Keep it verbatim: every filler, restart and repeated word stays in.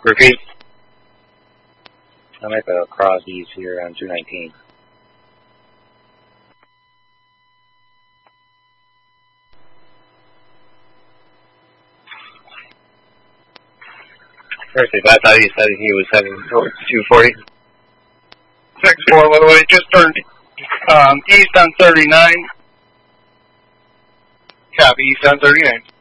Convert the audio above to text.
Repeat. I'm at the cross east here on two nineteen. First, I thought he said he was heading towards two forty. six four, by the way, just turned um, east on thirty-nine. Copy, east on thirty-nine.